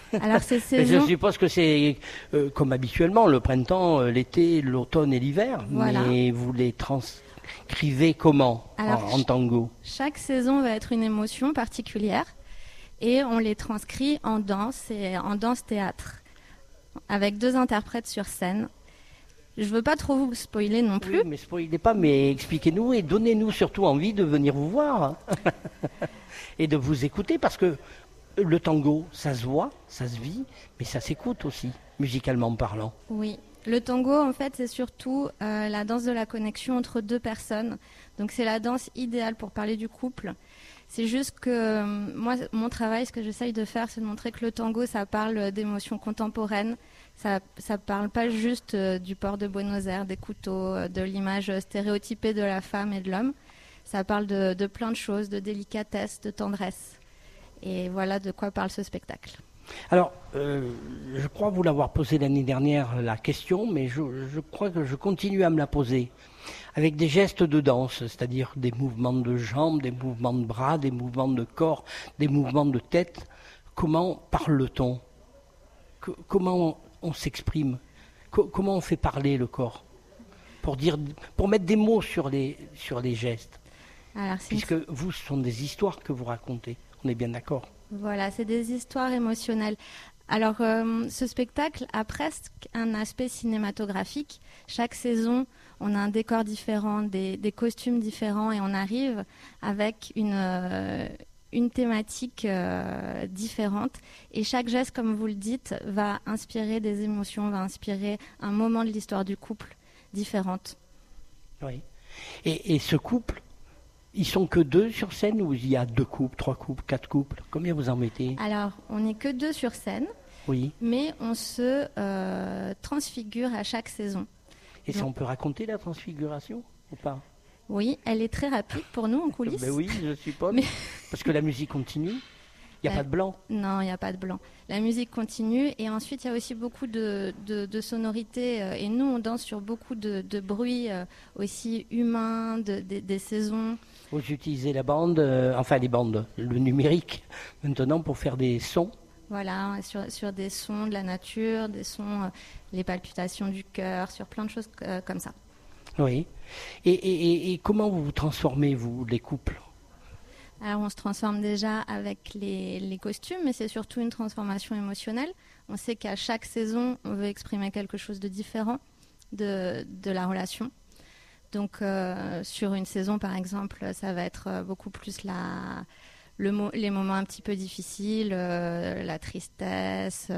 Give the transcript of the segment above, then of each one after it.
Alors ces Mais je saisons, suppose que c'est comme habituellement, le printemps, l'été, l'automne et l'hiver. voilà. Mais vous les transcrivez comment Alors en tango? chaque saison va être une émotion particulière et on les transcrit en danse et en danse-théâtre avec 2 interprètes sur scène. Je veux pas trop vous spoiler non plus. Oui, mais spoilez pas, mais expliquez-nous et donnez-nous surtout envie de venir vous voir et de vous écouter parce que le tango, ça se voit, ça se vit, mais ça s'écoute aussi, musicalement parlant. Oui. Le tango, en fait, c'est surtout la danse de la connexion entre 2 personnes. Donc c'est la danse idéale pour parler du couple. C'est juste que moi, mon travail, ce que j'essaye de faire, c'est de montrer que le tango, ça parle d'émotions contemporaines. Ça parle pas juste du port de Buenos Aires, des couteaux, de l'image stéréotypée de la femme et de l'homme. Ça parle de plein de choses, de délicatesse, de tendresse. Et voilà de quoi parle ce spectacle. Alors, je crois vous l'avoir posé l'année dernière la question, mais je crois que je continue à me la poser. Avec des gestes de danse, c'est-à-dire des mouvements de jambes, des mouvements de bras, des mouvements de corps, des mouvements de tête, comment parle-t-on? Comment on s'exprime? Comment on fait parler le corps? Pour mettre des mots sur les gestes. Alors, Puisque vous, ce sont des histoires que vous racontez. On est bien d'accord. Voilà, c'est des histoires émotionnelles. Alors, ce spectacle a presque un aspect cinématographique. Chaque saison, on a un décor différent, des costumes différents et on arrive avec une thématique différente. Et chaque geste, comme vous le dites, va inspirer des émotions, va inspirer un moment de l'histoire du couple différente. Oui. Et ce couple, ils sont que 2 sur scène ou il y a 2 couples, 3 couples, 4 couples? Combien vous en mettez? Alors, on n'est que 2 sur scène, Oui. mais on se transfigure à chaque saison. Et ça, on peut raconter la transfiguration ou pas? Oui, elle est très rapide pour nous en coulisses. Ben oui, je suppose. Mais- Parce que la musique continue. Il n'y a pas de blanc. Non, il n'y a pas de blanc. La musique continue et ensuite il y a aussi beaucoup de sonorités et nous on danse sur beaucoup de bruits aussi humains, des saisons. Vous utilisez la bande, enfin les bandes, le numérique maintenant pour faire des sons. Voilà, sur des sons de la nature, des sons, les palpitations du cœur, sur plein de choses comme ça. Oui. Et comment vous vous transformez, vous, les couples? Alors on se transforme déjà avec les costumes, mais c'est surtout une transformation émotionnelle. On sait qu'à chaque saison, on veut exprimer quelque chose de différent de la relation. Donc sur une saison, par exemple, ça va être beaucoup plus les moments un petit peu difficiles, la tristesse,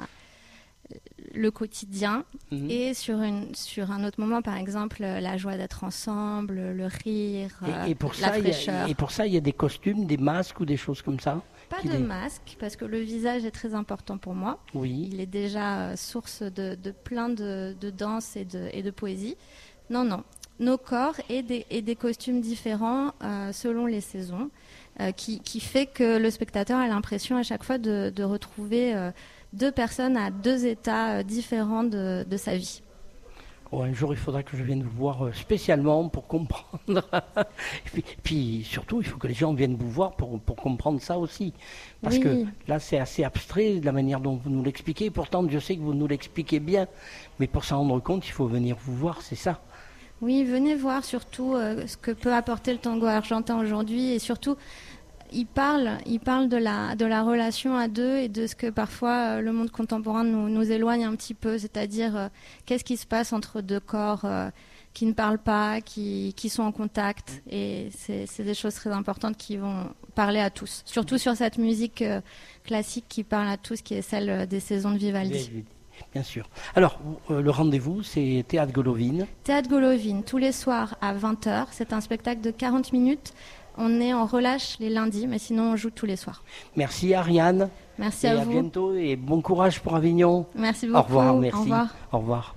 le quotidien. Mhm. Et sur un autre moment, par exemple, la joie d'être ensemble, le rire, Et pour la ça, fraîcheur. il y a des costumes, des masques ou des choses comme ça? Pas de masque, parce que le visage est très important pour moi. Oui. Il est déjà source de plein de danse et de poésie. Non, non. Nos corps et des costumes différents selon les saisons, qui fait que le spectateur a l'impression à chaque fois de retrouver 2 personnes à 2 états différents de sa vie. Oh, un jour, il faudra que je vienne vous voir spécialement pour comprendre. Puis surtout, il faut que les gens viennent vous voir pour comprendre ça aussi. Parce Oui. que là, c'est assez abstrait de la manière dont vous nous l'expliquez. Pourtant, je sais que vous nous l'expliquez bien. Mais pour s'en rendre compte, il faut venir vous voir, c'est ça. Oui, venez voir surtout ce que peut apporter le tango argentin aujourd'hui et surtout il parle de la relation à 2 et de ce que parfois le monde contemporain nous éloigne un petit peu, c'est-à-dire qu'est-ce qui se passe entre 2 corps qui ne parlent pas, qui sont en contact et c'est des choses très importantes qui vont parler à tous, surtout sur cette musique classique qui parle à tous, qui est celle des saisons de Vivaldi. Bien sûr. Alors, le rendez-vous, c'est Théâtre Golovine. Théâtre Golovine, tous les soirs à 20h. C'est un spectacle de 40 minutes. On est en relâche les lundis, mais sinon on joue tous les soirs. Merci Ariane. Merci et à à vous. bientôt et bon courage pour Avignon. Merci beaucoup. Au revoir, merci. Au revoir. Au revoir.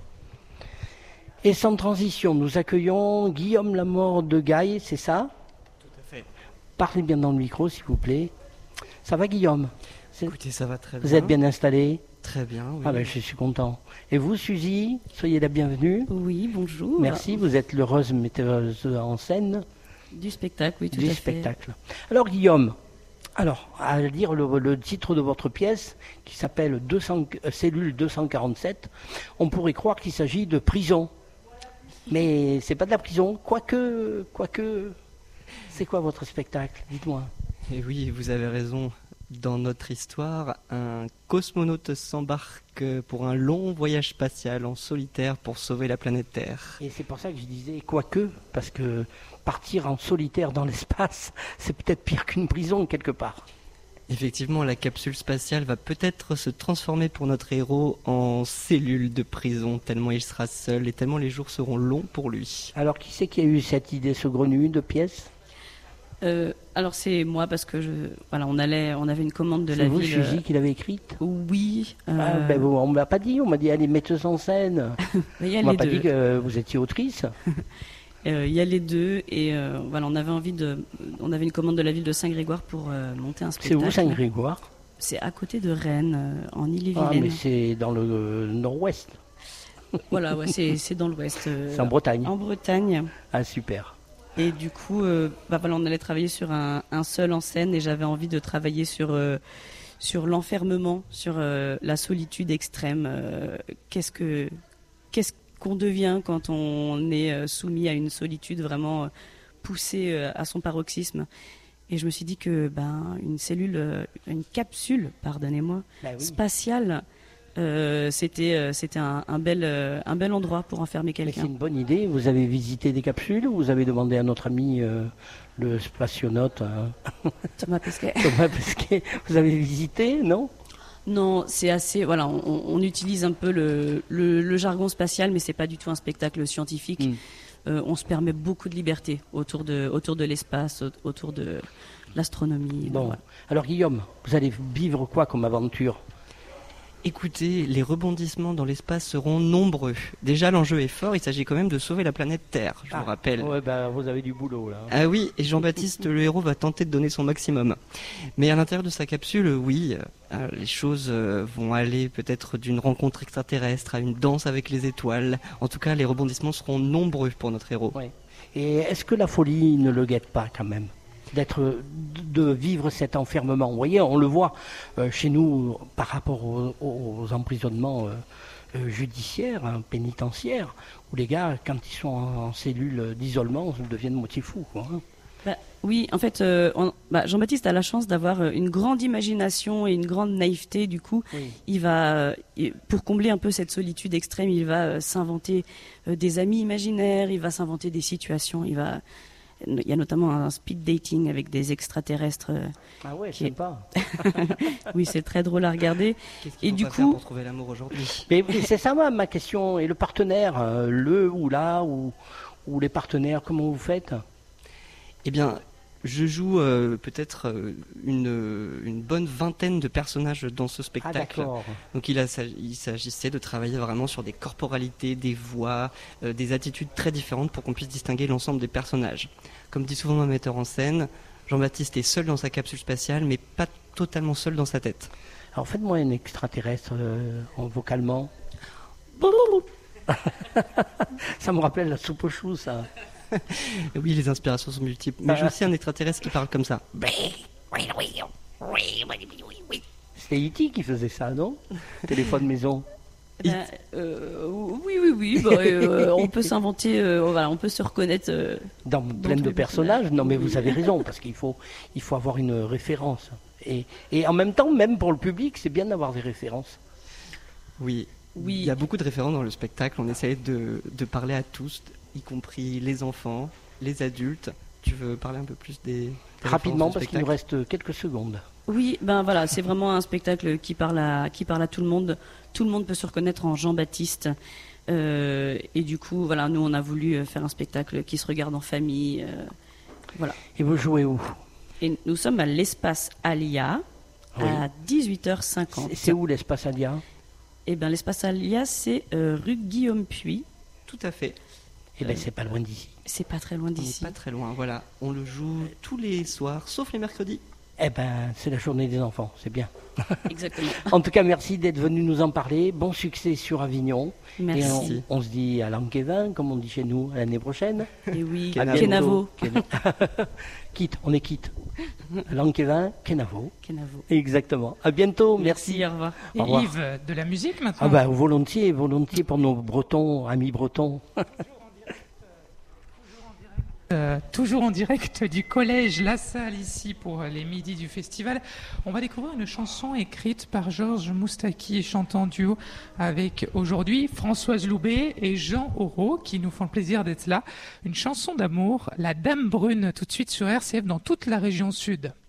Et sans transition, nous accueillons Guillaume Lamort de Gaille, c'est ça? Tout à fait. Parlez bien dans le micro, s'il vous plaît. Ça va, Guillaume? Écoutez, ça va très bien. Vous êtes bien installé? Très bien, oui. Ah ben, je suis content. Et vous, Suzy, soyez la bienvenue. Oui, bonjour. Merci, vous êtes l'heureuse metteuse en scène Du spectacle, oui, tout du à fait. spectacle. Alors, Guillaume, Alors, à lire le titre de votre pièce, qui s'appelle Cellule 247, on pourrait croire qu'il s'agit de prison. Mais c'est pas de la prison, quoique, c'est quoi votre spectacle? Dites-moi. Et oui, vous avez raison. Dans notre histoire, un cosmonaute s'embarque pour un long voyage spatial en solitaire pour sauver la planète Terre. Et c'est pour ça que je disais quoique, parce que partir en solitaire dans l'espace, c'est peut-être pire qu'une prison quelque part. Effectivement, la capsule spatiale va peut-être se transformer pour notre héros en cellule de prison, tellement il sera seul et tellement les jours seront longs pour lui. Alors qui c'est qui a eu cette idée saugrenue de pièce? Alors c'est moi parce que on avait une commande de C'est la vous, ville. Suzy, qui l'avez écrite? Oui. On me l'a pas dit, on m'a dit elle est metteuse en scène. Il y a On m'a les pas deux. dit que vous étiez autrice. Il y a les deux et on avait une commande de la ville de Saint-Grégoire pour monter un C'est spectacle. où Saint-Grégoire? C'est à côté de Rennes, en Ah, Ille-et-Vilaine. mais c'est dans le nord-ouest. Voilà, ouais, c'est dans l'ouest. C'est en Bretagne. En Bretagne. Ah, super. Et du coup, on allait travailler sur un seul en scène et j'avais envie de travailler sur l'enfermement, sur la solitude extrême. Qu'est-ce qu'on devient quand on est soumis à une solitude vraiment poussée à son paroxysme. Et je me suis dit que une capsule, pardonnez-moi, Bah oui. spatiale, c'était un bel endroit pour enfermer Mais c'est quelqu'un. une bonne idée. Vous avez visité des capsules ou vous avez demandé à notre ami le spationaute Thomas Pesquet. Thomas Pesquet? Vous avez visité, non? Non, c'est assez. Voilà, on utilise un peu le jargon spatial, mais c'est pas du tout un spectacle scientifique. On se permet beaucoup de liberté autour de l'espace, autour de l'astronomie. Bon. Voilà. Alors Guillaume, vous allez vivre quoi comme aventure? Écoutez, les rebondissements dans l'espace seront nombreux. Déjà, l'enjeu est fort, il s'agit quand même de sauver la planète Terre, je vous rappelle. Ouais, vous avez du boulot là. Ah oui, et Jean-Baptiste, le héros, va tenter de donner son maximum. Mais à l'intérieur de sa capsule, oui, les choses vont aller peut-être d'une rencontre extraterrestre à une danse avec les étoiles. En tout cas, les rebondissements seront nombreux pour notre héros. Ouais. Et est-ce que la folie ne le guette pas quand même? De vivre cet enfermement. Vous voyez, on le voit chez nous par rapport aux emprisonnements judiciaires, pénitentiaires, où les gars, quand ils sont en cellule d'isolement, deviennent moitié fous, quoi. Oui, en fait, Jean-Baptiste a la chance d'avoir une grande imagination et une grande naïveté. Du coup, Oui. pour combler un peu cette solitude extrême, il va s'inventer des amis imaginaires, il va s'inventer des situations, il y a notamment un speed dating avec des extraterrestres. Ah ouais, qui est- sympa. Oui, c'est très drôle à regarder. Qu'est-ce Et qu'il du faut pas faire coup- pour trouver l'amour aujourd'hui? Mais c'est ça ma question. Et le partenaire, le ou la ou les partenaires, comment vous faites? Eh bien, je joue peut-être une bonne vingtaine de personnages dans ce Ah spectacle. d'accord. Donc il s'agissait de travailler vraiment sur des corporalités, des voix, des attitudes très différentes pour qu'on puisse distinguer l'ensemble des personnages. Comme dit souvent un metteur en scène, Jean-Baptiste est seul dans sa capsule spatiale, mais pas totalement seul dans sa tête. Alors faites-moi un extraterrestre vocalement. Ça me rappelle la soupe aux choux, ça. Et oui, les inspirations sont multiples, mais j'ai aussi un extraterrestre qui parle comme ça. C'était E.T. qui faisait ça, non? Téléphone maison. Oui. On peut s'inventer, on peut se reconnaître. Dans plein tous de les personnages. Non, mais vous avez raison, parce qu'il faut avoir une référence. Et en même temps, même pour le public, c'est bien d'avoir des références. Oui. Il y a beaucoup de référents dans le spectacle. On essaie de parler à tous, y compris les enfants, les adultes. Tu veux parler un peu plus des Rapidement, références du parce qu'il nous spectacle? reste quelques secondes. Oui, c'est vraiment un spectacle qui parle à tout le monde. Tout le monde peut se reconnaître en Jean-Baptiste. Et du coup, voilà, nous on a voulu faire un spectacle qui se regarde en famille. Voilà. Et vous jouez où? Et nous sommes à l'Espace Alia Oui. à 18h50. C'est où l'espace Alia? Eh bien, l'Espace Alia, c'est rue Guillaume Puy. Tout à fait. Eh bien, c'est pas loin d'ici. C'est pas très loin On n'est d'ici. pas très loin. Voilà. On le joue tous les soirs, sauf les mercredis. Eh ben, c'est la journée des enfants, c'est bien. Exactement. En tout cas, merci d'être venu nous en parler. Bon succès sur Avignon. Merci. Et on se dit à l'Anquévin, comme on dit chez nous, à l'année prochaine. Et oui, Kenavo. Quitte, on est quitte. L'Anquévin, Kenavo. Kenavo. Exactement. À bientôt, merci. Au revoir. Et Au revoir. Yves, de la musique maintenant. Ah ben, volontiers pour nos Bretons, amis Bretons. Toujours en direct du collège La Salle ici pour les midis du festival. On va découvrir une chanson écrite par Georges Moustaki et chantant en duo avec aujourd'hui Françoise Loubet et Jean Auro qui nous font le plaisir d'être là. Une chanson d'amour, La Dame Brune, tout de suite sur RCF dans toute la région sud.